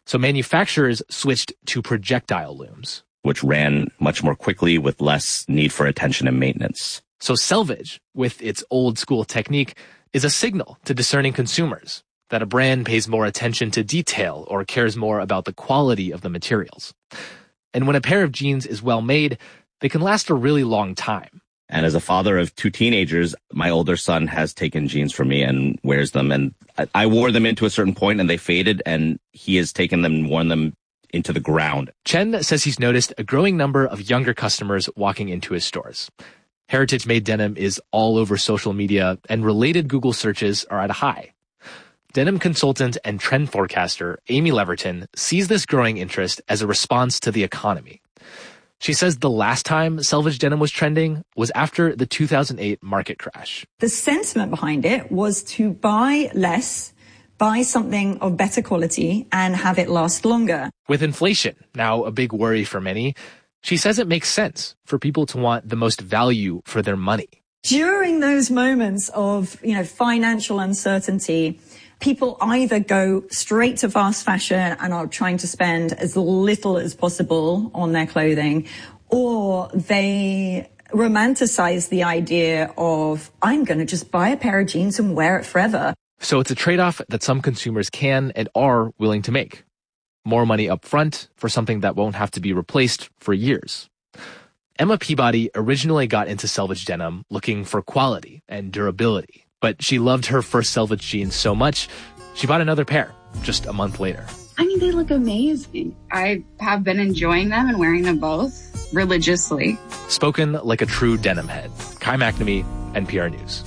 So manufacturers switched to projectile looms, which ran much more quickly with less need for attention and maintenance. So selvage, with its old school technique, is a signal to discerning consumers that a brand pays more attention to detail or cares more about the quality of the materials. And when a pair of jeans is well made, they can last a really long time. And as a father of 2 teenagers, my older son has taken jeans from me and wears them. And I wore them into a certain point and they faded, and he has taken them and worn them into the ground. Chen says he's noticed a growing number of younger customers walking into his stores. Heritage-made denim is all over social media, and related Google searches are at a high. Denim consultant and trend forecaster Amy Leverton sees this growing interest as a response to the economy. She says the last time selvage denim was trending was after the 2008 market crash. The sentiment behind it was to buy less, buy something of better quality, and have it last longer. With inflation now a big worry for many, she says it makes sense for people to want the most value for their money. During those moments of, financial uncertainty, people either go straight to fast fashion and are trying to spend as little as possible on their clothing, or they romanticize the idea of, I'm going to just buy a pair of jeans and wear it forever. So it's a trade-off that some consumers can and are willing to make. More money up front for something that won't have to be replaced for years. Emma Peabody originally got into selvage denim looking for quality and durability. But she loved her first selvage jeans so much, she bought another pair just a month later. I mean, they look amazing. I have been enjoying them and wearing them both religiously. Spoken like a true denim head. Kai McNamee, NPR News.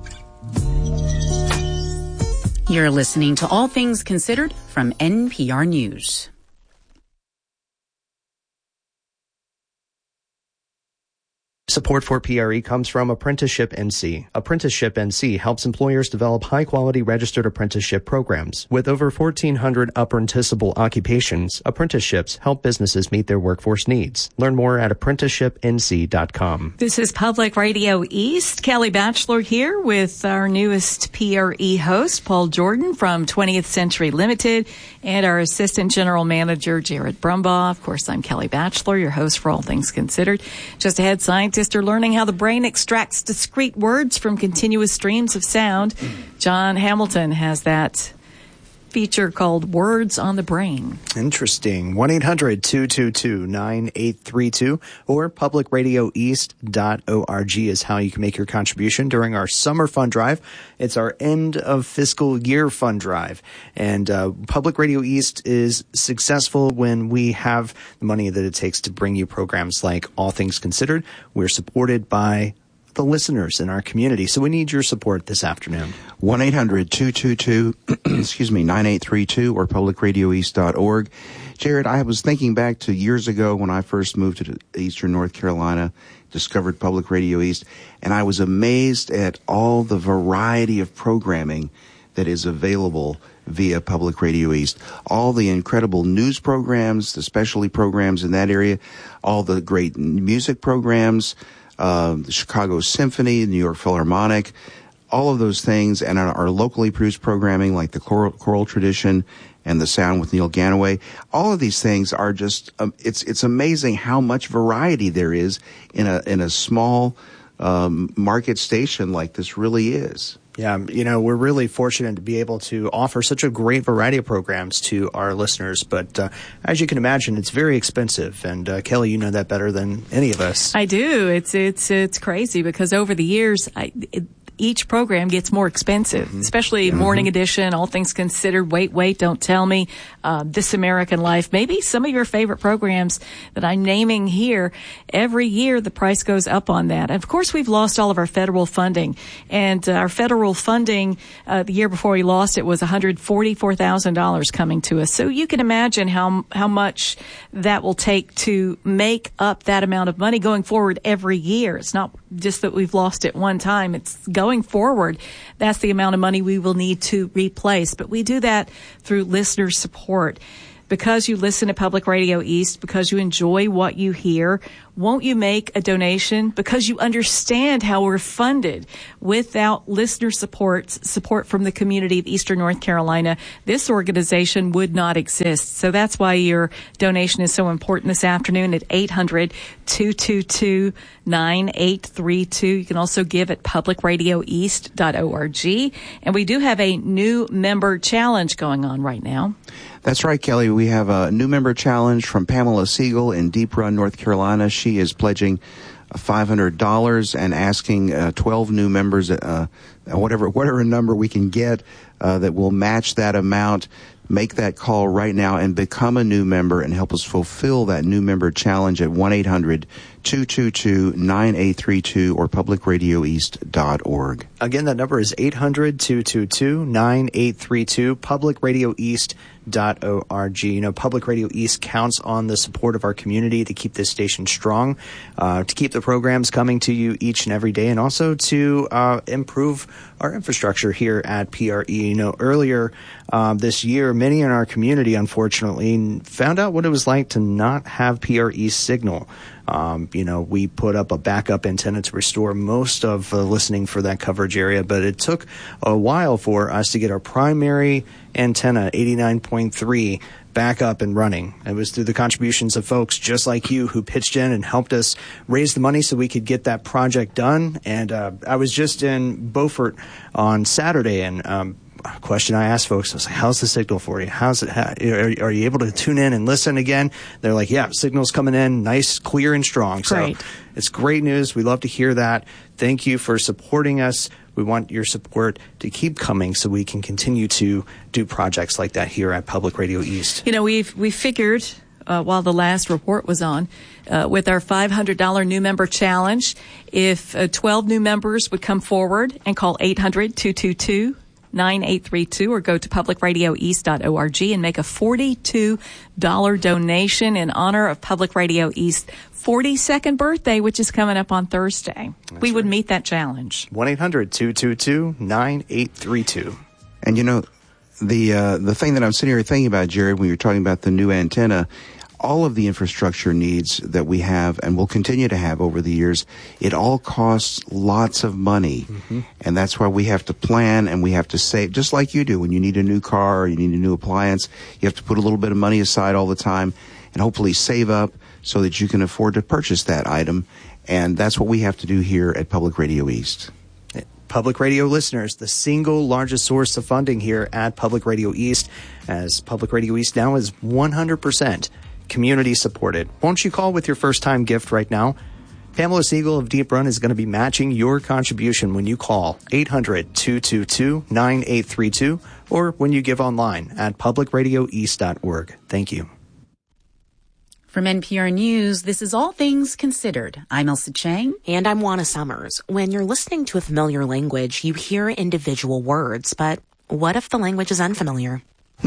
You're listening to All Things Considered from NPR News. Support for PRE comes from Apprenticeship NC. Apprenticeship NC helps employers develop high-quality registered apprenticeship programs. With over 1,400 apprenticeable occupations, apprenticeships help businesses meet their workforce needs. Learn more at apprenticeshipnc.com. This is Public Radio East. Kelly Batchelor here with our newest PRE host, Paul Jordan from 20th Century Limited, and our Assistant General Manager, Jared Brumbaugh. Of course, I'm Kelly Batchelor, your host for All Things Considered. Just ahead, scientists are learning how the brain extracts discrete words from continuous streams of sound. John Hamilton has that feature called Words on the Brain. Interesting. 1-800-222-9832 or publicradioeast.org is how you can make your contribution during our summer fund drive. It's our end of fiscal year fund drive. And Public Radio East is successful when we have the money that it takes to bring you programs like All Things Considered. We're supported by the listeners in our community. So we need your support this afternoon. 1-800-222-9832 or publicradioeast.org. Jared, I was thinking back to years ago when I first moved to Eastern North Carolina, discovered Public Radio East, and I was amazed at all the variety of programming that is available via Public Radio East. All the incredible news programs, the specialty programs in that area, all the great music programs, the Chicago Symphony, the New York Philharmonic, all of those things, and our locally produced programming like the Choral Tradition and the Sound with Neil Ganaway. All of these things are just, it's amazing how much variety there is in a small market station like this really is. Yeah, we're really fortunate to be able to offer such a great variety of programs to our listeners. But as you can imagine, it's very expensive. And Kelly, you know that better than any of us. I do. It's crazy because over the years, each program gets more expensive, especially Morning Edition, All Things Considered, Wait, Don't Tell Me, This American Life, maybe some of your favorite programs that I'm naming here. Every year, the price goes up on that. And of course, we've lost all of our federal funding. And our federal funding, the year before we lost it, was $144,000 coming to us. So you can imagine how much that will take to make up that amount of money going forward every year. It's not just that we've lost it one time. It's going forward, that's the amount of money we will need to replace. But we do that through listener support. because you listen to Public Radio East, because you enjoy what you hear, won't you make a donation? Because you understand how we're funded. Without listener support from the community of Eastern North Carolina, this organization would not exist. So that's why your donation is so important this afternoon at 800-222-9832. You can also give at publicradioeast.org. And we do have a new member challenge going on right now. That's right, Kelly. We have a new member challenge from Pamela Siegel in Deep Run, North Carolina. She is pledging $500 and asking 12 new members, whatever number we can get that will match that amount. Make that call right now and become a new member and help us fulfill that new member challenge at 1-800-222-9832 or publicradioeast.org. Again, that number is 800-222-9832, publicradioeast.org. You know, Public Radio East counts on the support of our community to keep this station strong, to keep the programs coming to you each and every day, and also to improve our infrastructure here at PRE. You know, earlier this year, many in our community, unfortunately, found out what it was like to not have PRE signal. You know, we put up a backup antenna to restore most of listening for that coverage area, but it took a while for us to get our primary antenna, 89.3, back up and running. It was through the contributions of folks just like you who pitched in and helped us raise the money so we could get that project done. And I was just in Beaufort on Saturday, and a question I asked folks, I was like, how's the signal for you? Are you able to tune in and listen again? They're like, yeah, signal's coming in nice, clear, and strong. Great. So it's great news. We love to hear that. Thank you for supporting us. We want your support to keep coming so we can continue to do projects like that here at Public Radio East. You know, we figured while the last report was on, with our $500 new member challenge, if 12 new members would come forward and call 800-222-9832 or go to publicradioeast.org and make a $42 donation in honor of Public Radio East's 42nd birthday, which is coming up on Thursday. We would meet that challenge. 1-800-222-9832. And you know, the thing that I'm sitting here thinking about, Jared, when you're talking about the new antenna, all of the infrastructure needs that we have and will continue to have over the years, it all costs lots of money. Mm-hmm. And that's why we have to plan and we have to save, just like you do when you need a new car or you need a new appliance. You have to put a little bit of money aside all the time and hopefully save up so that you can afford to purchase that item. And that's what we have to do here at Public Radio East. Public radio listeners, the single largest source of funding here at Public Radio East, as Public Radio East now is 100% community supported. Won't you call with your first time gift right now? Pamela Siegel of Deep Run is going to be matching your contribution when you call 800-222-9832 or when you give online at publicradioeast.org. Thank you. From NPR News, this is All Things Considered. I'm Elsa Chang. And I'm Juana Summers. When you're listening to a familiar language, you hear individual words, but what if the language is unfamiliar?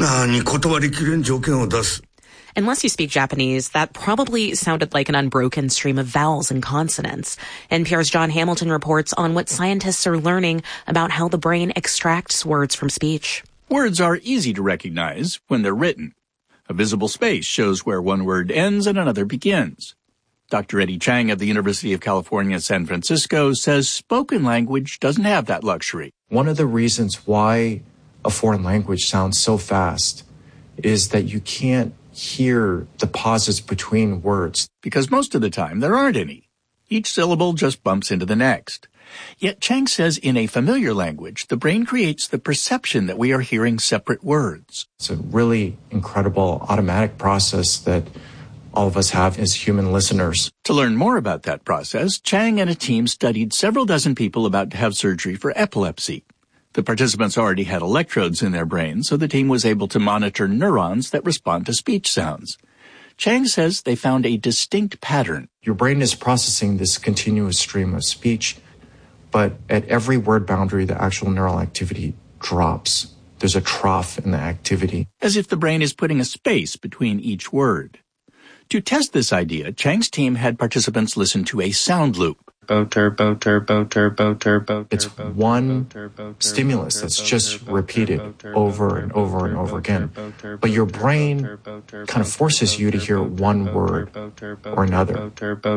Unless you speak Japanese, that probably sounded like an unbroken stream of vowels and consonants. NPR's John Hamilton reports on what scientists are learning about how the brain extracts words from speech. Words are easy to recognize when they're written. A visible space shows where one word ends and another begins. Dr. Eddie Chang of the University of California, San Francisco says spoken language doesn't have that luxury. One of the reasons why a foreign language sounds so fast is that you can't hear the pauses between words. Because most of the time there aren't any. Each syllable just bumps into the next. Yet Chang says in a familiar language, the brain creates the perception that we are hearing separate words. It's a really incredible automatic process that all of us have as human listeners. To learn more about that process, Chang and a team studied several dozen people about to have surgery for epilepsy. The participants already had electrodes in their brains, so the team was able to monitor neurons that respond to speech sounds. Chang says they found a distinct pattern. Your brain is processing this continuous stream of speech, but at every word boundary, the actual neural activity drops. There's a trough in the activity. As if the brain is putting a space between each word. To test this idea, Chang's team had participants listen to a sound loop. It's one stimulus that's just repeated over and over and over again. But your brain kind of forces you to hear one word or another.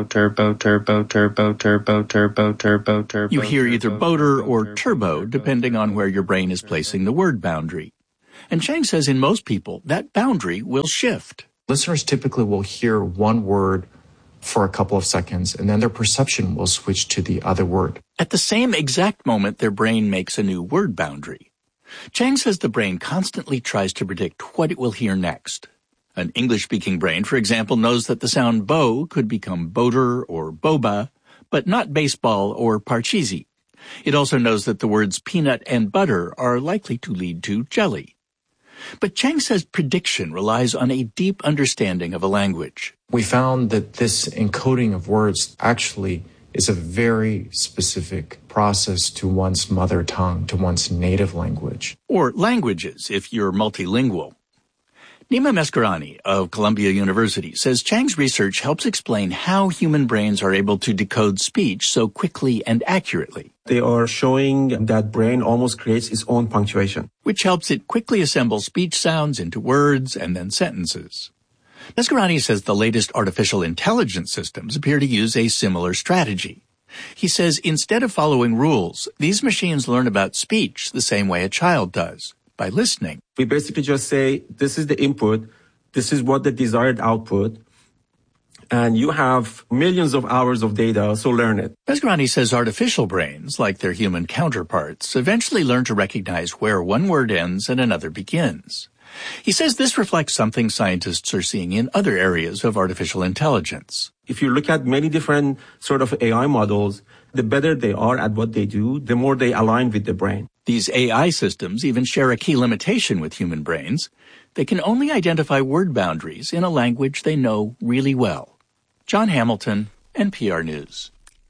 You hear either boater or turbo, depending on where your brain is placing the word boundary. And Chang says in most people, that boundary will shift. Listeners typically will hear one word for a couple of seconds, and then their perception will switch to the other word. At the same exact moment, their brain makes a new word boundary. Chang says the brain constantly tries to predict what it will hear next. An English-speaking brain, for example, knows that the sound bow could become boater or boba, but not baseball or parcheesi. It also knows that the words peanut and butter are likely to lead to jelly. But Chang says prediction relies on a deep understanding of a language. We found that this encoding of words actually is a very specific process to one's mother tongue, to one's native language. Or languages, if you're multilingual. Nima Meskarani of Columbia University says Chang's research helps explain how human brains are able to decode speech so quickly and accurately. They are showing that brain almost creates its own punctuation, which helps it quickly assemble speech sounds into words and then sentences. Meskarani says the latest artificial intelligence systems appear to use a similar strategy. He says instead of following rules, these machines learn about speech the same way a child does, by listening. We basically just say, this is the input, this is what the desired output, and you have millions of hours of data, so learn it. Meskarani says artificial brains, like their human counterparts, eventually learn to recognize where one word ends and another begins. He says this reflects something scientists are seeing in other areas of artificial intelligence. If you look at many different sort of AI models, the better they are at what they do, the more they align with the brain. These AI systems even share a key limitation with human brains. They can only identify word boundaries in a language they know really well. John Hamilton, NPR News.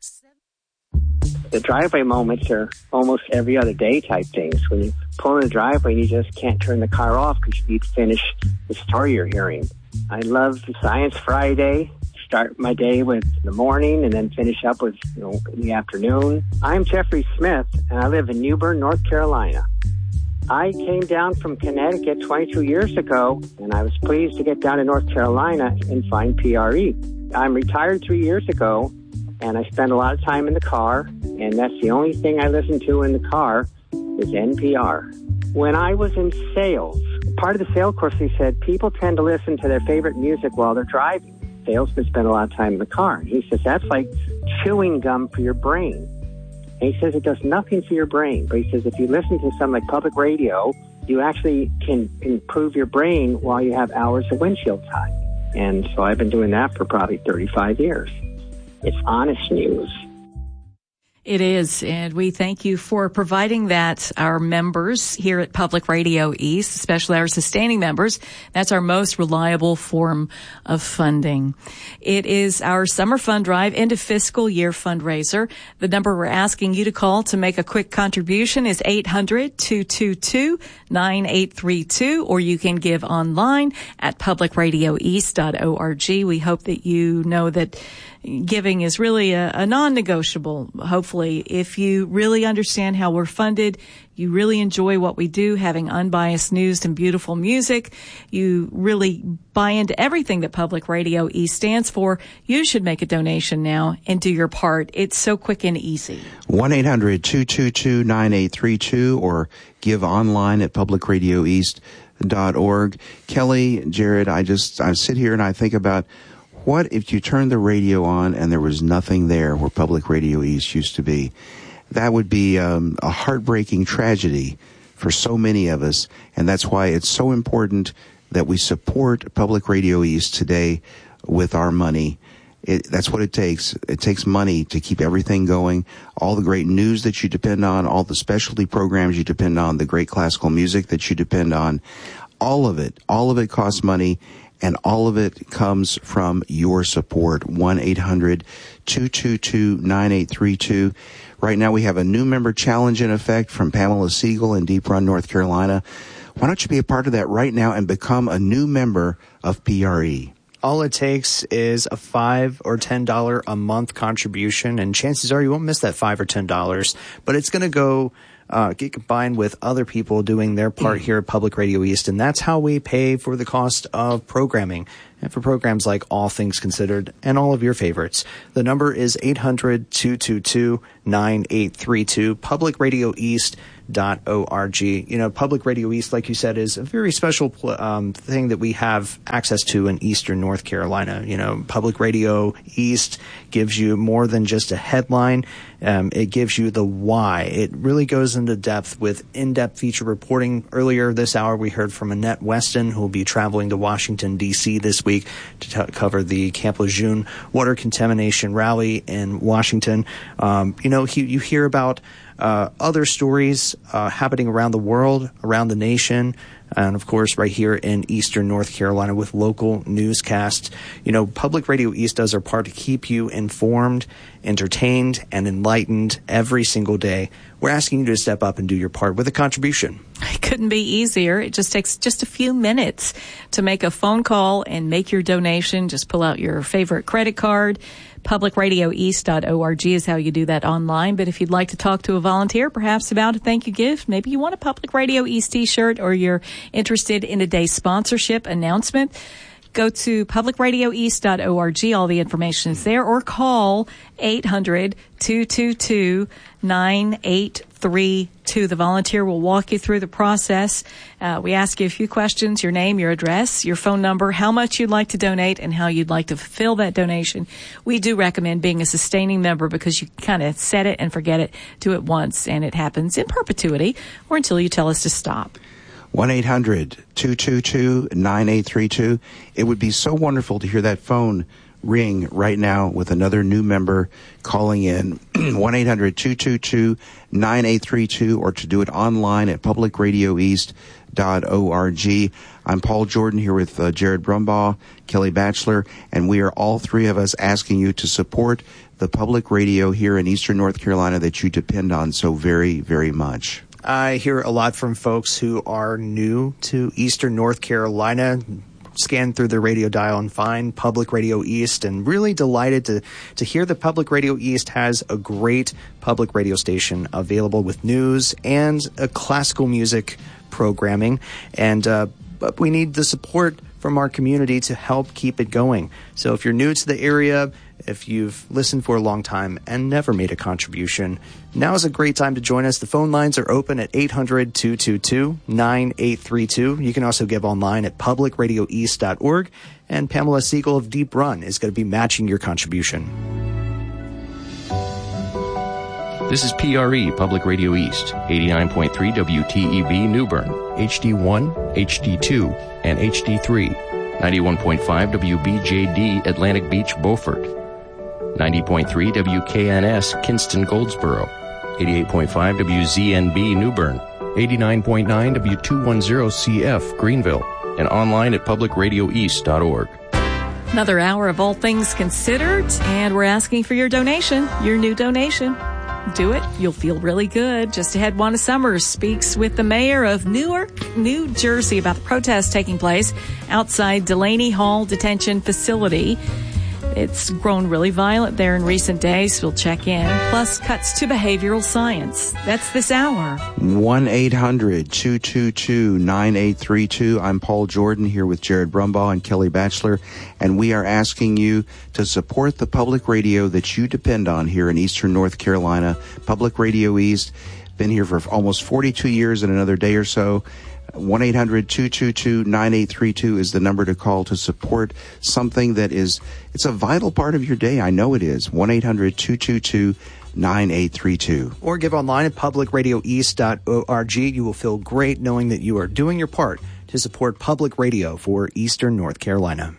The driveway moments are almost every other day type things. When you pull in the driveway, you just can't turn the car off because you need to finish the story you're hearing. I love the Science Friday. Start my day with the morning and then finish up with, in the afternoon. I'm Jeffrey Smith, and I live in Newbern, North Carolina. I came down from Connecticut 22 years ago, and I was pleased to get down to North Carolina and find PRE. I'm retired 3 years ago, and I spend a lot of time in the car, and that's the only thing I listen to in the car is NPR. When I was in sales, part of the sales course, he said people tend to listen to their favorite music while they're driving. Salesmen spend a lot of time in the car. And he says that's like chewing gum for your brain. And he says it does nothing for your brain. But he says if you listen to something like public radio, you actually can improve your brain while you have hours of windshield time. And so I've been doing that for probably 35 years. It's honest news. It is, and we thank you for providing that. Our members here at Public Radio East, especially our sustaining members, that's our most reliable form of funding. It is our summer fund drive end of fiscal year fundraiser. The number we're asking you to call to make a quick contribution is 800-222-9832, or you can give online at publicradioeast.org. We hope that you know that giving is really a non-negotiable. Hopefully, if you really understand how we're funded, you really enjoy what we do, having unbiased news and beautiful music, you really buy into everything that Public Radio East stands for, you should make a donation now and do your part. It's so quick and easy. 1-800-222-9832 or give online at publicradioeast.org. Kelly, Jared, I sit here and I think about, what if you turned the radio on and there was nothing there where Public Radio East used to be? That would be a heartbreaking tragedy for so many of us, and that's why it's so important that we support Public Radio East today with our money. That's what it takes. It takes money to keep everything going. All the great news that you depend on, all the specialty programs you depend on, the great classical music that you depend on, all of it costs money. And all of it comes from your support. 1-800-222-9832. Right now we have a new member challenge in effect from Pamela Siegel in Deep Run, North Carolina. Why don't you be a part of that right now and become a new member of PRE? All it takes is a $5 or $10 a month contribution, and chances are you won't miss that $5 or $10, but it's going to go get combined with other people doing their part here at Public Radio East, and that's how we pay for the cost of programming and for programs like All Things Considered and all of your favorites. The number is 800-222-9832, publicradioeast.org. You know, Public Radio East, like you said, is a very special thing that we have access to in Eastern North Carolina. You know, Public Radio East gives you more than just a headline. It gives you the why. It really goes into depth with in-depth feature reporting. Earlier this hour, we heard from Annette Weston, who will be traveling to Washington, D.C. this week to cover the Camp Lejeune water contamination rally in Washington. You hear about other stories happening around the world, around the nation, and of course right here in Eastern North Carolina with local newscasts. You know, Public Radio East does their part to keep you informed, entertained, and enlightened every single day. We're asking you to step up and do your part with a contribution. It couldn't be easier. It just takes just a few minutes to make a phone call and make your donation. Just pull out your favorite credit card. Publicradioeast.org is how you do that online. But if you'd like to talk to a volunteer, perhaps about a thank you gift, maybe you want a Public Radio East t-shirt, or you're interested in a day sponsorship announcement, go to publicradioeast.org. All the information is there, or call 800-222-9832. The volunteer will walk you through the process. We ask you a few questions: your name, your address, your phone number, how much you'd like to donate, and how you'd like to fulfill that donation. We do recommend being a sustaining member because you kind of set it and forget it. Do it once, and it happens in perpetuity or until you tell us to stop. 1-800-222-9832. It would be so wonderful to hear that phone ring right now with another new member calling in. 1-800-222-9832, or to do it online at publicradioeast.org. I'm Paul Jordan here with Jared Brumbaugh, Kelly Batchelor, and we are all three of us asking you to support the public radio here in Eastern North Carolina that you depend on so very, very much. I hear a lot from folks who are new to Eastern North Carolina, scan through the radio dial and find Public Radio East, and really delighted to hear that Public Radio East has a great public radio station available with news and a classical music programming. And but we need the support from our community to help keep it going. So if you're new to the area, if you've listened for a long time and never made a contribution, now is a great time to join us. The phone lines are open at 800-222-9832. You can also give online at publicradioeast.org. And Pamela Siegel of Deep Run is going to be matching your contribution. This is PRE, Public Radio East, 89.3 WTEB New Bern, HD1, HD2, and HD3, 91.5 WBJD Atlantic Beach, Beaufort, 90.3 WKNS Kinston, Goldsboro, 88.5 WZNB New Bern, 89.9 W210CF Greenville, and online at publicradioeast.org. Another hour of All Things Considered, and we're asking for your donation, your new donation. Do it. You'll feel really good. Just ahead, Wanda Summers speaks with the mayor of Newark, New Jersey about the protest taking place outside Delaney Hall Detention Facility. It's grown really violent there in recent days. We'll check in. Plus, cuts to behavioral science. That's this hour. 1-800-222-9832. I'm Paul Jordan here with Jared Brumbaugh and Kelly Batchelor, and we are asking you to support the public radio that you depend on here in Eastern North Carolina. Public Radio East, been here for almost 42 years in another day or so. 1-800-222-9832 is the number to call to support something that is, it's a vital part of your day. I know it is. 1-800-222-9832. Or give online at publicradioeast.org. You will feel great knowing that you are doing your part to support public radio for Eastern North Carolina.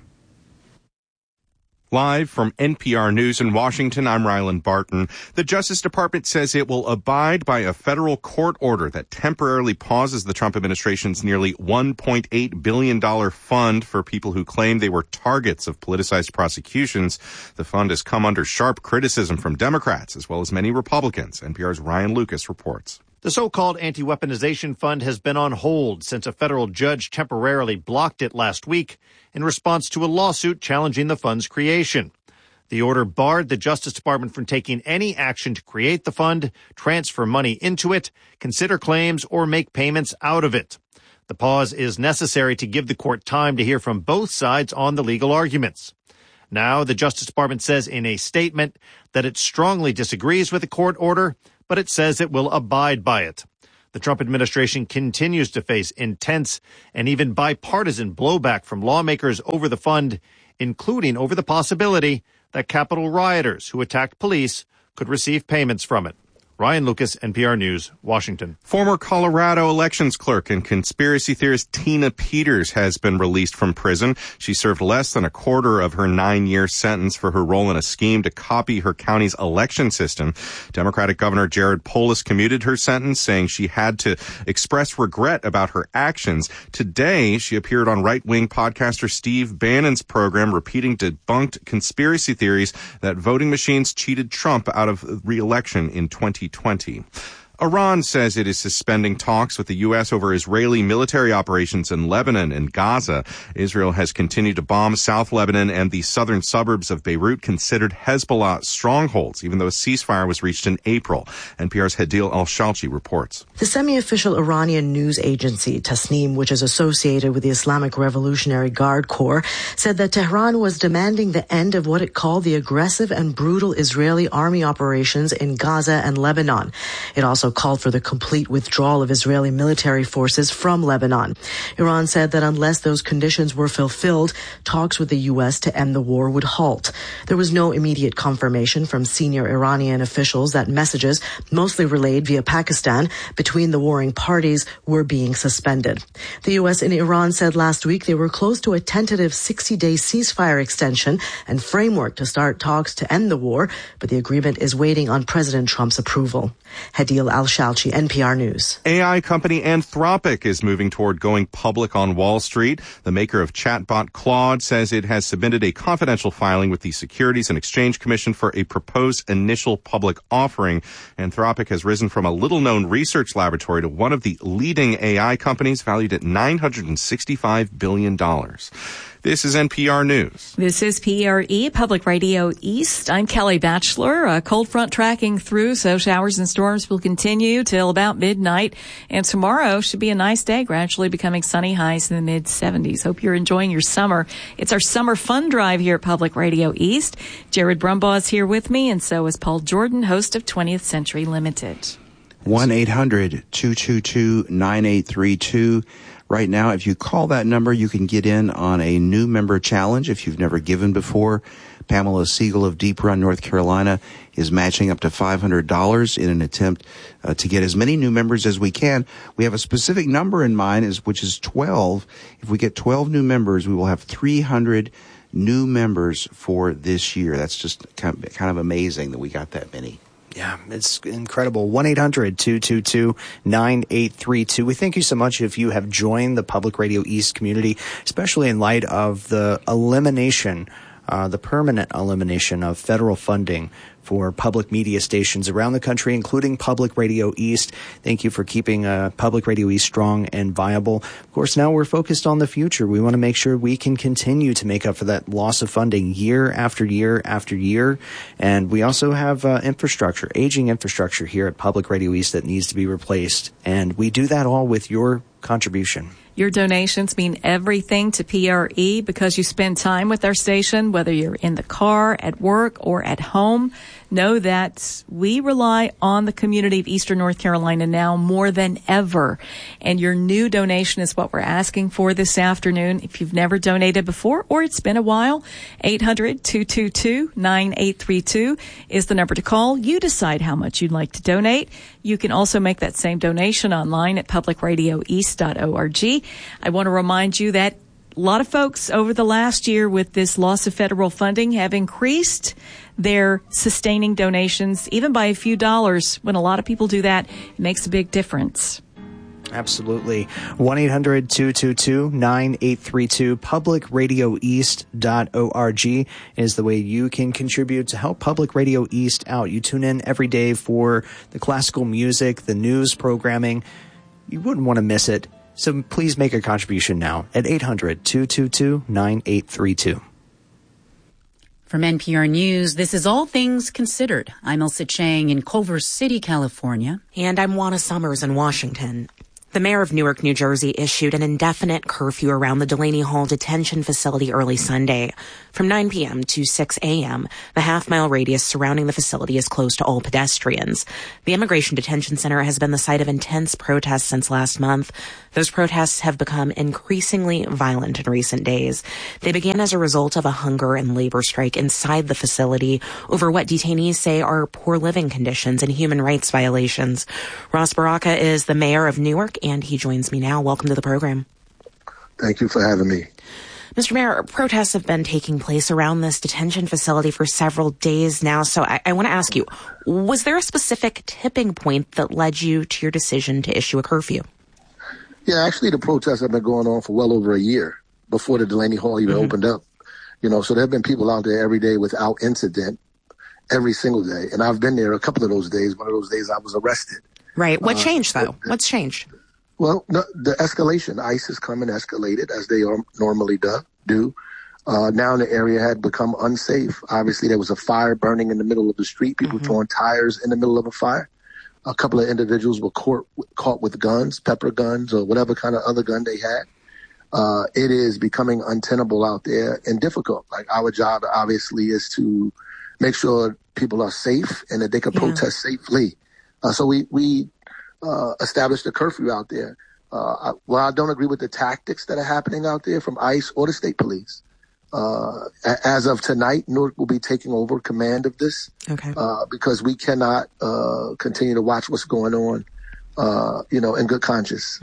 Live from NPR News in Washington, I'm Ryland Barton. The Justice Department says it will abide by a federal court order that temporarily pauses the Trump administration's nearly $1.8 billion fund for people who claim they were targets of politicized prosecutions. The fund has come under sharp criticism from Democrats as well as many Republicans. NPR's Ryan Lucas reports. The so-called anti-weaponization fund has been on hold since a federal judge temporarily blocked it last week in response to a lawsuit challenging the fund's creation. The order barred the Justice Department from taking any action to create the fund, transfer money into it, consider claims, or make payments out of it. The pause is necessary to give the court time to hear from both sides on the legal arguments. Now, the Justice Department says in a statement that it strongly disagrees with the court order, but it says it will abide by it. The Trump administration continues to face intense and even bipartisan blowback from lawmakers over the fund, including over the possibility that Capitol rioters who attacked police could receive payments from it. Ryan Lucas, NPR News, Washington. Former Colorado elections clerk and conspiracy theorist Tina Peters has been released from prison. She served less than a quarter of her 9-year sentence for her role in a scheme to copy her county's election system. Democratic Governor Jared Polis commuted her sentence, saying she had to express regret about her actions. Today, she appeared on right-wing podcaster Steve Bannon's program, repeating debunked conspiracy theories that voting machines cheated Trump out of re-election in 2020. Iran says it is suspending talks with the U.S. over Israeli military operations in Lebanon and Gaza. Israel has continued to bomb South Lebanon and the southern suburbs of Beirut, considered Hezbollah strongholds, even though a ceasefire was reached in April. NPR's Hadil Al-Shalchi reports. The semi-official Iranian news agency, Tasnim, which is associated with the Islamic Revolutionary Guard Corps, said that Tehran was demanding the end of what it called the aggressive and brutal Israeli army operations in Gaza and Lebanon. It also called for the complete withdrawal of Israeli military forces from Lebanon. Iran said that unless those conditions were fulfilled, talks with the U.S. to end the war would halt. There was no immediate confirmation from senior Iranian officials that messages, mostly relayed via Pakistan, between the warring parties were being suspended. The U.S. and Iran said last week they were close to a tentative 60-day ceasefire extension and framework to start talks to end the war, but the agreement is waiting on President Trump's approval. Hadil Al-Shalchi, NPR News. AI company Anthropic is moving toward going public on Wall Street. The maker of chatbot Claude says it has submitted a confidential filing with the Securities and Exchange Commission for a proposed initial public offering. Anthropic has risen from a little-known research laboratory to one of the leading AI companies, valued at $965 billion. This is NPR News. This is PRE, Public Radio East. I'm Kelly Batchelor. A cold front tracking through, so showers and storms will continue till about midnight. And tomorrow should be a nice day, gradually becoming sunny, highs in the mid-70s. Hope you're enjoying your summer. It's our summer fun drive here at Public Radio East. Jared Brumbaugh is here with me, and so is Paul Jordan, host of 20th Century Limited. 1-800-222-9832. Right now, if you call that number, you can get in on a new member challenge if you've never given before. Pamela Siegel of Deep Run, North Carolina, is matching up to $500 in an attempt to get as many new members as we can. We have a specific number in mind, which is 12. If we get 12 new members, we will have 300 new members for this year. That's just kind of amazing that we got that many. Yeah, it's incredible. 1-800-222-9832. We thank you so much if you have joined the Public Radio East community, especially in light of the elimination, the permanent elimination of federal funding for public media stations around the country, including Public Radio East. Thank you for keeping Public Radio East strong and viable. Of course, now we're focused on the future. We want to make sure we can continue to make up for that loss of funding year after year after year. And we also have infrastructure, aging infrastructure here at Public Radio East that needs to be replaced. And we do that all with your contribution. Your donations mean everything to PRE because you spend time with our station, whether you're in the car, at work, or at home. Know that we rely on the community of Eastern North Carolina now more than ever. And your new donation is what we're asking for this afternoon. If you've never donated before or it's been a while, 800-222-9832 is the number to call. You decide how much you'd like to donate. You can also make that same donation online at publicradioeast.org. I want to remind you that a lot of folks over the last year with this loss of federal funding have increased their sustaining donations, even by a few dollars. When a lot of people do that, it makes a big difference. Absolutely. 1-800-222-9832. Publicradioeast.org is the way you can contribute to help Public Radio East out. You tune in every day for the classical music, the news programming. You wouldn't want to miss it. So please make a contribution now at 800-222-9832. From NPR News, this is All Things Considered. I'm Elsa Chang in Culver City, California. And I'm Juana Summers in Washington. The mayor of Newark, New Jersey, issued an indefinite curfew around the Delaney Hall detention facility early Sunday. From 9 p.m. to 6 a.m., the half-mile radius surrounding the facility is closed to all pedestrians. The Immigration Detention Center has been the site of intense protests since last month. Those protests have become increasingly violent in recent days. They began as a result of a hunger and labor strike inside the facility over what detainees say are poor living conditions and human rights violations. Ross Baraka is the mayor of Newark, and he joins me now. Welcome to the program. Thank you for having me. Mr. Mayor, protests have been taking place around this detention facility for several days now. So I want to ask you, was there a specific tipping point that led you to your decision to issue a curfew? Yeah, actually, the protests have been going on for well over a year before the Delaney Hall even opened up. You know, so there have been people out there every day without incident, every single day. And I've been there a couple of those days. One of those days I was arrested. Right. What changed, though? What's changed? Well, no, the escalation. ICE has come and escalated as they normally do. Now the area had become unsafe. Obviously, there was a fire burning in the middle of the street. People throwing tires in the middle of a fire. A couple of individuals were caught with guns, pepper guns, or whatever kind of other gun they had. It is becoming untenable out there and difficult. Like, our job, obviously, is to make sure people are safe and that they can protest safely. So we established a curfew out there. I don't agree with the tactics that are happening out there from ICE or the state police. As of tonight, Newark will be taking over command of this. Because we cannot continue to watch what's going on, in good conscience.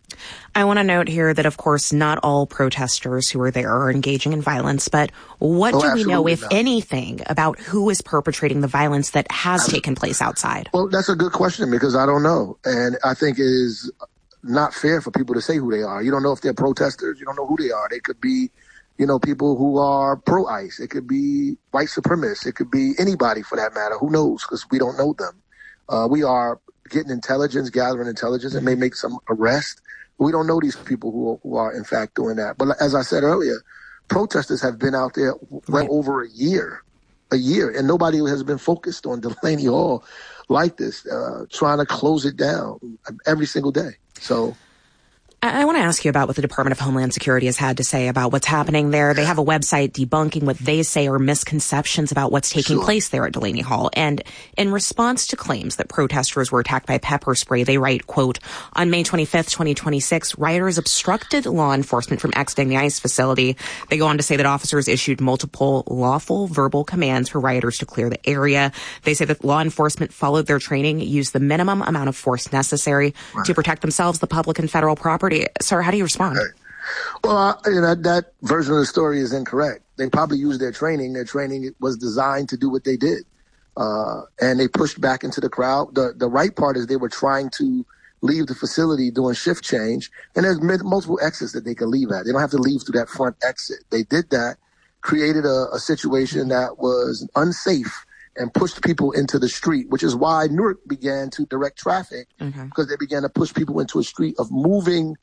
I want to note here that, of course, not all protesters who are there are engaging in violence, but what do we know, if anything, about who is perpetrating the violence that has taken place outside? Well, that's a good question, because I don't know. And I think it is not fair for people to say who they are. You don't know if they're protesters. You don't know who they are. They could be, people who are pro-ICE. It could be white supremacists. It could be anybody for that matter. Who knows? Because we don't know them. We are getting intelligence, gathering intelligence, and may make some arrest. We don't know these people who are in fact doing that. But as I said earlier, protesters have been out there well over a year, and nobody has been focused on Delaney Hall like this, trying to close it down every single day. So I want to ask you about what the Department of Homeland Security has had to say about what's happening there. They have a website debunking what they say are misconceptions about what's taking place there at Delaney Hall. And in response to claims that protesters were attacked by pepper spray, they write, quote, on May 25th, 2026, rioters obstructed law enforcement from exiting the ICE facility. They go on to say that officers issued multiple lawful verbal commands for rioters to clear the area. They say that law enforcement followed their training, used the minimum amount of force necessary to protect themselves, the public, and federal property. Sir, how do you respond? Well, that version of the story is incorrect. They probably used their training. Their training was designed to do what they did. And they pushed back into the crowd. The right part is they were trying to leave the facility doing shift change. And there's multiple exits that they can leave at. They don't have to leave through that front exit. They did that, created a situation that was unsafe and pushed people into the street, which is why Newark began to direct traffic, because they began to push people into a street of moving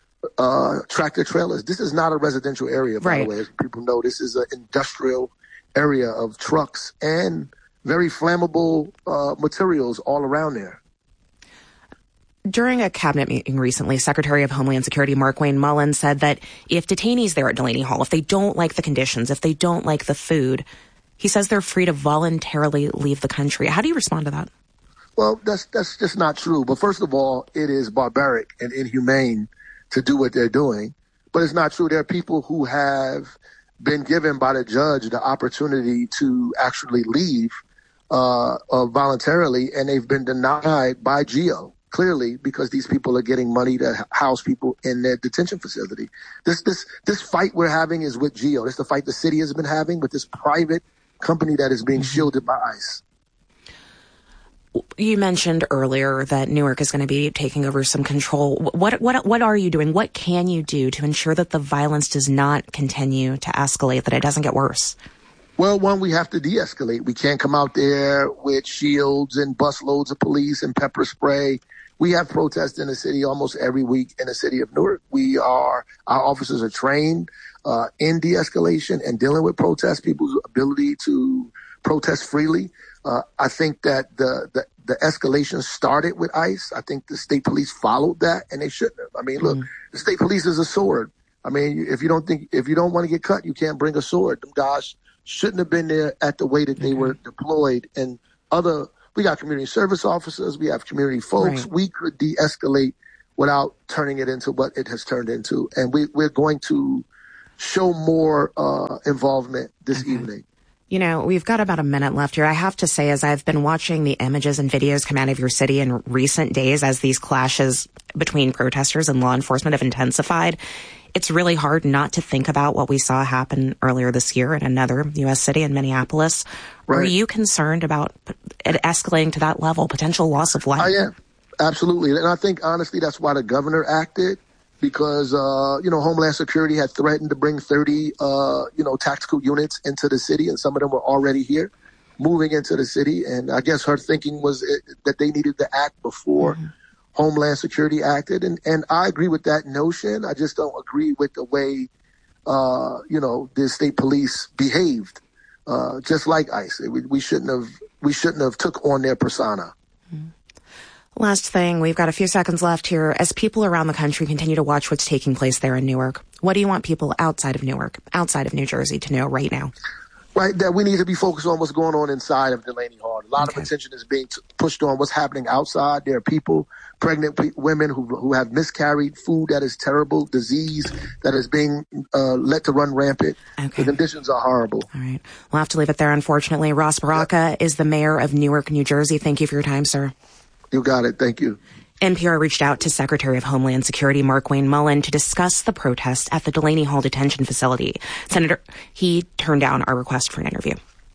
tractor trailers. This is not a residential area, by the way. As people know, this is an industrial area of trucks and very flammable materials all around there. During a cabinet meeting recently, Secretary of Homeland Security Mark Wayne Mullin said that if detainees there at Delaney Hall, if they don't like the conditions, if they don't like the food, he says they're free to voluntarily leave the country. How do you respond to that? Well, that's just not true. But first of all, it is barbaric and inhumane to do what they're doing. But it's not true. There are people who have been given by the judge the opportunity to actually leave voluntarily, and they've been denied by GEO, clearly, because these people are getting money to house people in their detention facility. This fight we're having is with GEO. This is the fight the city has been having with this private company that is being shielded by ICE. You mentioned earlier that Newark is going to be taking over some control. What are you doing? What can you do to ensure that the violence does not continue to escalate, that it doesn't get worse? Well, one, we have to de-escalate. We can't come out there with shields and bus loads of police and pepper spray. We have protests in the city almost every week in the city of Newark. Our officers are trained in de-escalation and dealing with protests, people's ability to protest freely. I think that the escalation started with ICE. I think the state police followed that, and they shouldn't have. I mean, look, the state police is a sword. I mean, if you don't want to get cut, you can't bring a sword. Them guys shouldn't have been there at the way that they were deployed. And we got community service officers, we have community folks. Right. We could de-escalate without turning it into what it has turned into. And we're going to show more involvement this evening. You know, we've got about a minute left here. I have to say, as I've been watching the images and videos come out of your city in recent days as these clashes between protesters and law enforcement have intensified, it's really hard not to think about what we saw happen earlier this year in another U.S. city in Minneapolis. Right. Are you concerned about it escalating to that level, potential loss of life? I am, absolutely. And I think, honestly, that's why the governor acted. Because, Homeland Security had threatened to bring 30, tactical units into the city, and some of them were already here, moving into the city. And I guess her thinking was that they needed to act before Homeland Security acted. And I agree with that notion. I just don't agree with the way, the state police behaved, just like ICE. We shouldn't have took on their persona. Last thing, we've got a few seconds left here. As people around the country continue to watch what's taking place there in Newark, what do you want people outside of Newark, outside of New Jersey, to know right now? Right, that we need to be focused on what's going on inside of Delaney Hall. A lot of attention is being pushed on what's happening outside. There are people, pregnant women who have miscarried, food that is terrible, disease that is being let to run rampant. Okay. The conditions are horrible. All right. We'll have to leave it there, unfortunately. Ross Baraka is the mayor of Newark, New Jersey. Thank you for your time, sir. You got it. Thank you. NPR reached out to Secretary of Homeland Security Markwayne Mullin to discuss the protest at the Delaney Hall detention facility. Senator, he turned down our request for an interview.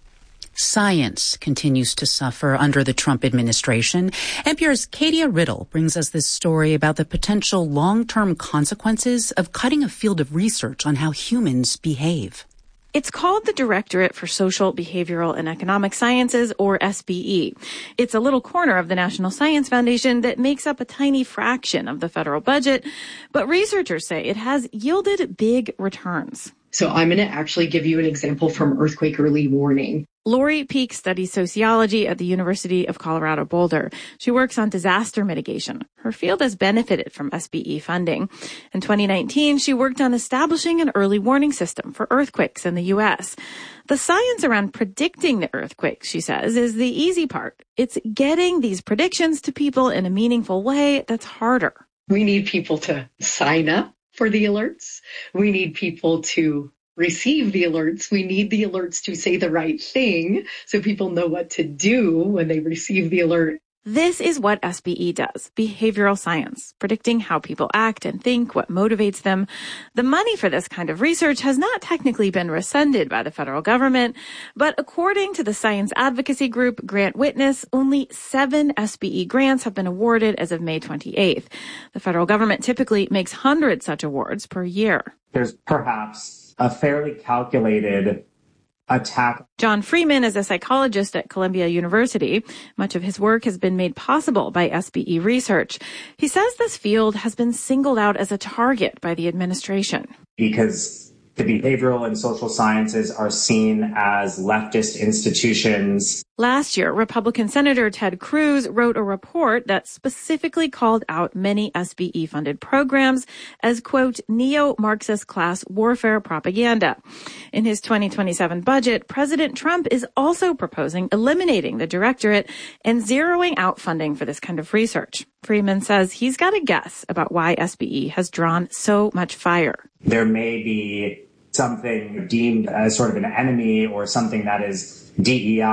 Science continues to suffer under the Trump administration. NPR's Katia Riddle brings us this story about the potential long-term consequences of cutting a field of research on how humans behave. It's called the Directorate for Social, Behavioral, and Economic Sciences, or SBE. It's a little corner of the National Science Foundation that makes up a tiny fraction of the federal budget, but researchers say it has yielded big returns. So I'm going to actually give you an example from earthquake early warning. Lori Peak studies sociology at the University of Colorado Boulder. She works on disaster mitigation. Her field has benefited from SBE funding. In 2019, she worked on establishing an early warning system for earthquakes in the U.S. The science around predicting the earthquakes, she says, is the easy part. It's getting these predictions to people in a meaningful way that's harder. We need people to sign up for the alerts. We need people to receive the alerts. We need the alerts to say the right thing so people know what to do when they receive the alert. This is what SBE does, behavioral science, predicting how people act and think, what motivates them. The money for this kind of research has not technically been rescinded by the federal government, but according to the science advocacy group Grant Witness, only 7 SBE grants have been awarded as of May 28th. The federal government typically makes hundreds such awards per year. There's perhaps a fairly calculated attack. John Freeman is a psychologist at Columbia University. Much of his work has been made possible by SBE research. He says this field has been singled out as a target by the administration. Because the behavioral and social sciences are seen as leftist institutions. Last year, Republican Senator Ted Cruz wrote a report that specifically called out many SBE-funded programs as, quote, neo-Marxist class warfare propaganda. In his 2027 budget, President Trump is also proposing eliminating the directorate and zeroing out funding for this kind of research. Freeman says he's got a guess about why SBE has drawn so much fire. There may be something deemed as sort of an enemy or something that is DEI.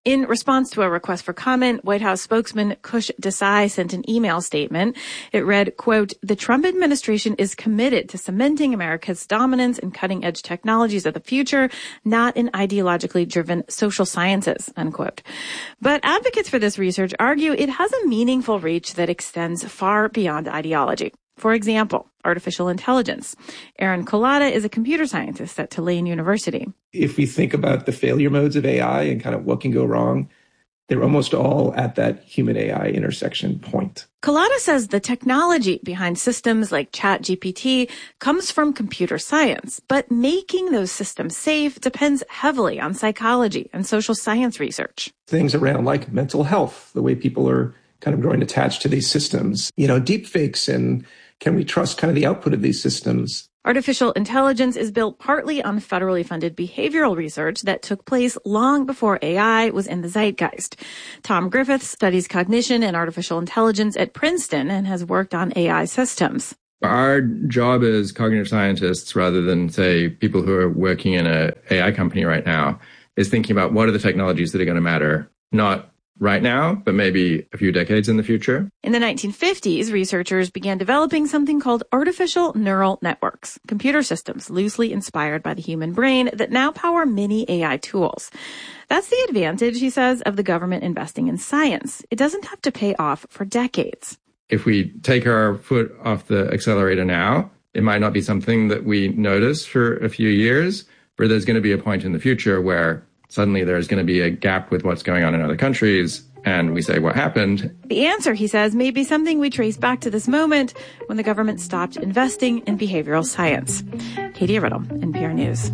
In response to a request for comment, White House spokesman Kush Desai sent an email statement. It read, quote, "The Trump administration is committed to cementing America's dominance in cutting-edge technologies of the future, not in ideologically driven social sciences," unquote. But advocates for this research argue it has a meaningful reach that extends far beyond ideology. For example, artificial intelligence. Aaron Collada is a computer scientist at Tulane University. If we think about the failure modes of AI and kind of what can go wrong, they're almost all at that human-AI intersection point. Collada says the technology behind systems like ChatGPT comes from computer science, but making those systems safe depends heavily on psychology and social science research. Things around like mental health, the way people are kind of growing attached to these systems, deep fakes, and can we trust kind of the output of these systems? Artificial intelligence is built partly on federally funded behavioral research that took place long before AI was in the zeitgeist. Tom Griffiths studies cognition and artificial intelligence at Princeton and has worked on AI systems. Our job as cognitive scientists, rather than, say, people who are working in an AI company right now, is thinking about what are the technologies that are going to matter, not right now, but maybe a few decades in the future. In the 1950s, researchers began developing something called artificial neural networks, computer systems loosely inspired by the human brain that now power many AI tools. That's the advantage, he says, of the government investing in science. It doesn't have to pay off for decades. If we take our foot off the accelerator now, it might not be something that we notice for a few years, but there's going to be a point in the future where suddenly there's going to be a gap with what's going on in other countries, and we say, what happened? The answer, he says, may be something we trace back to this moment when the government stopped investing in behavioral science. Katie Riddle, NPR News.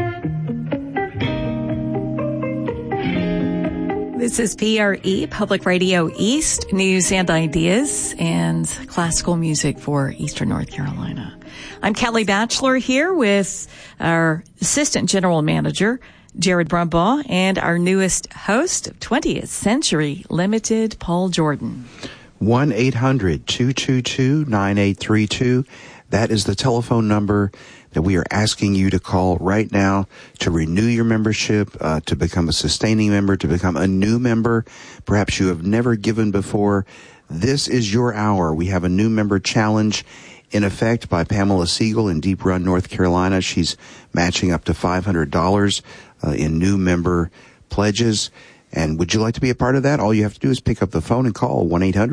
This is PRE, Public Radio East, news and ideas and classical music for Eastern North Carolina. I'm Kelly Batchelor here with our Assistant General Manager, Jared Brumbaugh, and our newest host of 20th Century Limited, Paul Jordan. 1-800-222-9832. That is the telephone number that we are asking you to call right now to renew your membership, to become a sustaining member, to become a new member. Perhaps you have never given before. This is your hour. We have a new member challenge in effect by Pamela Siegel in Deep Run, North Carolina. She's matching up to $500 in new member pledges. And would you like to be a part of that? All you have to do is pick up the phone and call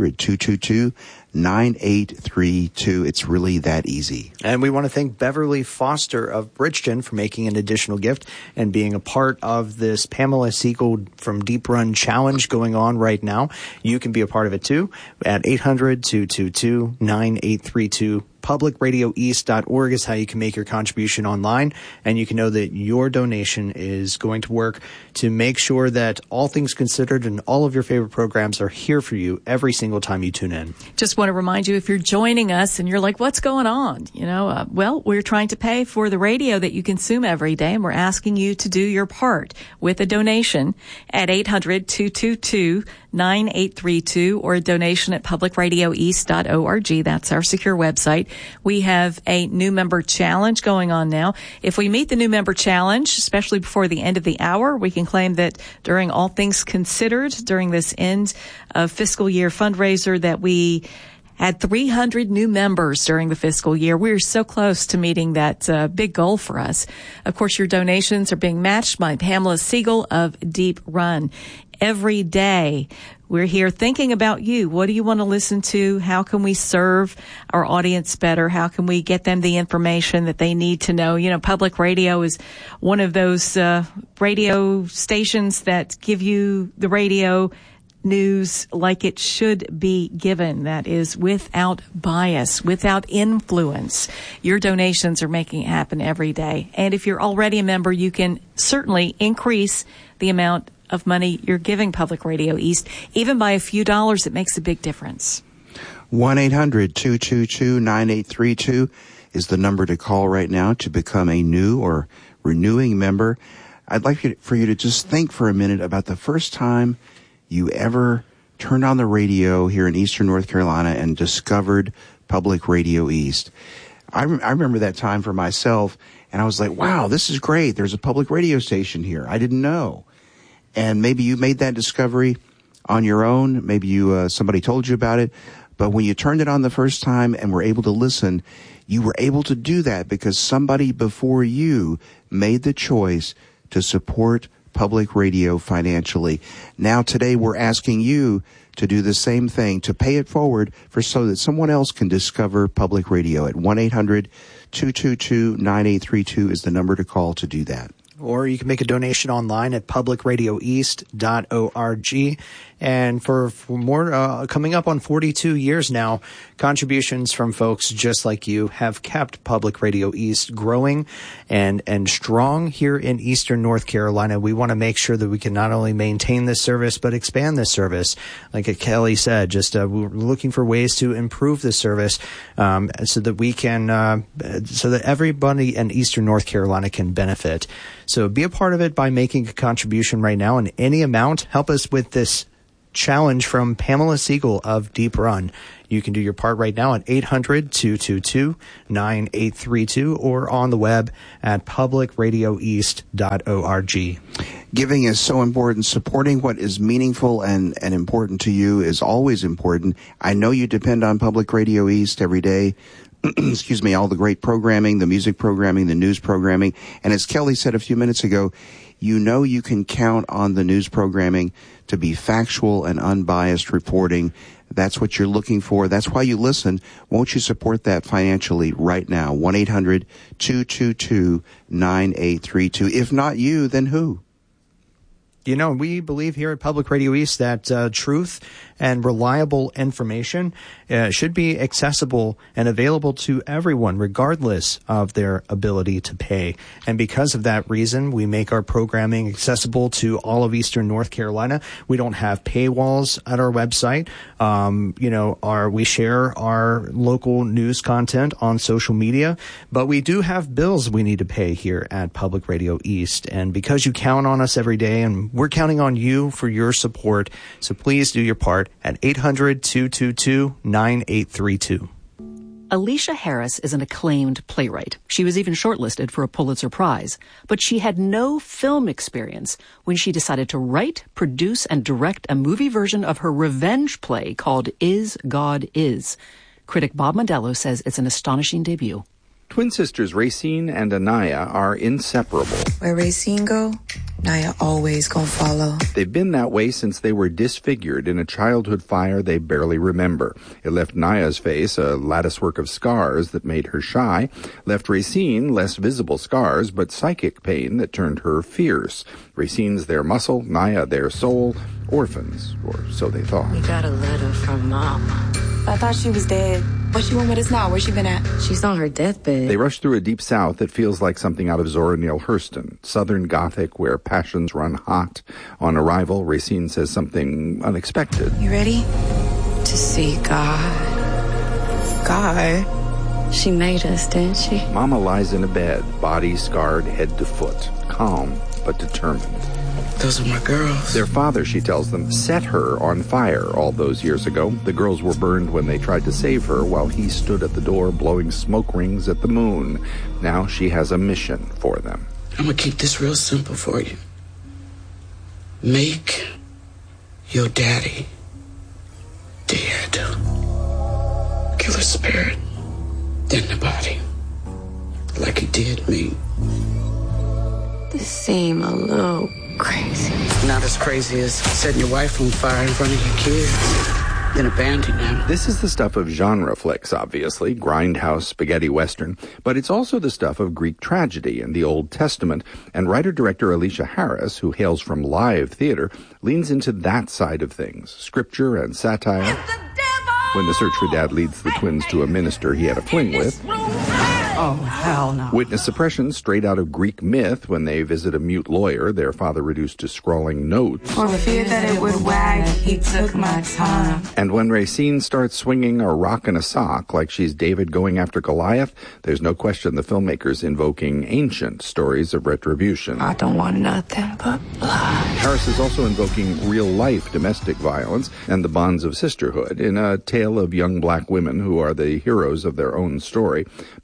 1-800-222-9832. It's really that easy. And we want to thank Beverly Foster of Bridgeton for making an additional gift and being a part of this Pamela Siegel from Deep Run challenge going on right now. You can be a part of it too at 800-222-9832. PublicRadioEast.org is how you can make your contribution online, and you can know that your donation is going to work to make sure that All Things Considered and all of your favorite programs are here for you every single time you tune in. Just want to remind you, if you're joining us and you're like, what's going on? Well, we're trying to pay for the radio that you consume every day, and we're asking you to do your part with a donation at 800-222-9832 or a donation at publicradioeast.org. That's our secure website. We have a new member challenge going on now. If we meet the new member challenge, especially before the end of the hour, we can claim that during All Things Considered, during this end of fiscal year fundraiser, that we had 300 new members during the fiscal year. We're so close to meeting that big goal for us. Of course, your donations are being matched by Pamela Siegel of Deep Run. Every day, we're here thinking about you. What do you want to listen to? How can we serve our audience better? How can we get them the information that they need to know? Public radio is one of those radio stations that give you the radio news like it should be given. That is without bias, without influence. Your donations are making it happen every day. And if you're already a member, you can certainly increase the amount of money you're giving Public Radio East. Even by a few dollars, it makes a big difference. 1-800-222-9832 is the number to call right now to become a new or renewing member. I'd like for you to just think for a minute about the first time you ever turned on the radio here in Eastern North Carolina and discovered Public Radio East. I remember that time for myself, and I was like, wow, this is great. There's a public radio station here. I didn't know. And maybe you made that discovery on your own. Maybe somebody told you about it. But when you turned it on the first time and were able to listen, you were able to do that because somebody before you made the choice to support public radio financially. Now today we're asking you to do the same thing, to pay it forward so that someone else can discover public radio. At 1-800-222-9832 is the number to call to do that. Or you can make a donation online at publicradioeast.org. And for more, coming up on 42 years now, contributions from folks just like you have kept Public Radio East growing and strong here in Eastern North Carolina. We want to make sure that we can not only maintain this service, but expand this service. Like Kelly said, we're looking for ways to improve the service, so that we can, so that everybody in Eastern North Carolina can benefit. So be a part of it by making a contribution right now in any amount. Help us with this challenge from Pamela Siegel of Deep Run. You can do your part right now at 800-222-9832 or on the web at publicradioeast.org. Giving is so important. Supporting what is meaningful and important to you is always important. I know you depend on Public Radio East every day. Excuse me, all the great programming, the music programming, the news programming. And as Kelly said a few minutes ago, you know you can count on the news programming to be factual and unbiased reporting. That's what you're looking for. That's why you listen. Won't you support that financially right now? 1-800-222-9832. If not you, then who? You know, we believe here at Public Radio East that truth and reliable information should be accessible and available to everyone, regardless of their ability to pay. And because of that reason, we make our programming accessible to all of Eastern North Carolina. We don't have paywalls at our website. We share our local news content on social media, but we do have bills we need to pay here at Public Radio East. And because you count on us every day, and we're counting on you for your support, so please do your part at 800-222-9832. Alicia Harris is an acclaimed playwright. She was even shortlisted for a Pulitzer Prize, but she had no film experience when she decided to write, produce, and direct a movie version of her revenge play called Is God Is. Critic Bob Mondello says it's an astonishing debut. Twin sisters Racine and Anaya are inseparable. Where Racine go, Naya always gonna follow. They've been that way since they were disfigured in a childhood fire they barely remember. It left Naya's face a latticework of scars that made her shy, left Racine less visible scars but psychic pain that turned her fierce. Racine's their muscle, Naya their soul, orphans, or so they thought. We got a letter from Mama. I thought she was dead. But she went with us now. Where's she been at? She's on her deathbed. They rush through a deep south that feels like something out of Zora Neale Hurston. Southern Gothic where passions run hot. On arrival, Racine says something unexpected. You ready? To see God. God? She made us, didn't she? Mama lies in a bed, body scarred head to foot. Calm, but determined. Those are my girls. Their father, she tells them, set her on fire all those years ago. The girls were burned when they tried to save her while he stood at the door blowing smoke rings at the moon. Now she has a mission for them. I'm gonna keep this real simple for you. Make your daddy dead. Kill the spirit, then the body. Like he did me. This seemed a little crazy. Not as crazy as setting your wife on fire in front of your kids, then abandoning them. This is the stuff of genre flicks, obviously, grindhouse spaghetti western, but it's also the stuff of Greek tragedy and the Old Testament, and writer-director Alicia Harris, who hails from live theater, leans into that side of things, scripture and satire. When the search for Dad leads the twins to a minister he had a fling with. Oh, hell no. Witness suppression straight out of Greek myth when they visit a mute lawyer, their father reduced to scrawling notes. For fear that it would wag, he took my time. And when Racine starts swinging a rock and a sock like she's David going after Goliath, there's no question the filmmakers invoking ancient stories of retribution. I don't want nothing but blood. Harris is also invoking real-life domestic violence and the bonds of sisterhood in a tale of young black women who are the heroes of their own story. Mallory Johnson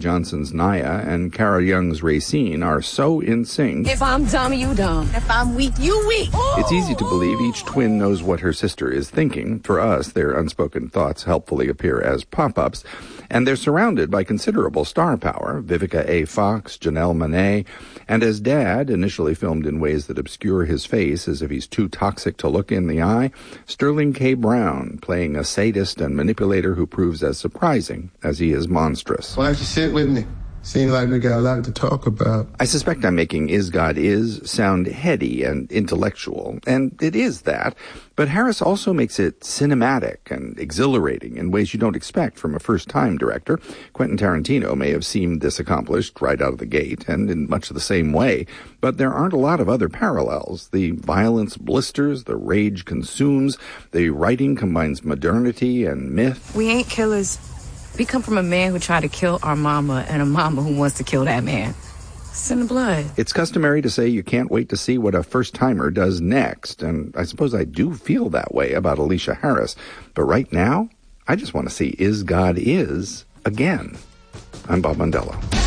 Johnson's Naya and Cara Young's Racine are so in sync. If I'm dumb, you dumb. If I'm weak, you weak. It's easy to believe each twin knows what her sister is thinking. For us, their unspoken thoughts helpfully appear as pop-ups. And they're surrounded by considerable star power, Vivica A. Fox, Janelle Monáe, and as Dad, initially filmed in ways that obscure his face as if he's too toxic to look in the eye, Sterling K. Brown, playing a sadist and manipulator who proves as surprising as he is monstrous. Why don't you sit with me? Seems like we got a lot to talk about. I suspect I'm making Is God Is sound heady and intellectual, and it is that, but Harris also makes it cinematic and exhilarating in ways you don't expect from a first-time director. Quentin Tarantino may have seemed this accomplished right out of the gate, and in much the same way, but there aren't a lot of other parallels. The violence blisters, the rage consumes, the writing combines modernity and myth. We ain't killers. We come from a man who tried to kill our mama and a mama who wants to kill that man. It's in the blood. It's customary to say you can't wait to see what a first-timer does next, and I suppose I do feel that way about Alicia Harris. But right now, I just want to see Is God Is again. I'm Bob Mondello.